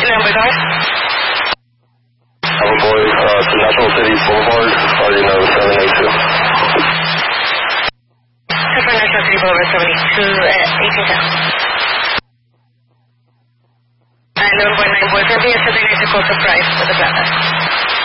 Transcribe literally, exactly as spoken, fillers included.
number, guys? Alpha Boy, uh, to National City Boulevard, are you know, seven eight two? For National City Boulevard, seventy-two, uh, eighteen ten. And one point nine boyfriend, yes, so they need to call surprise for the plaza.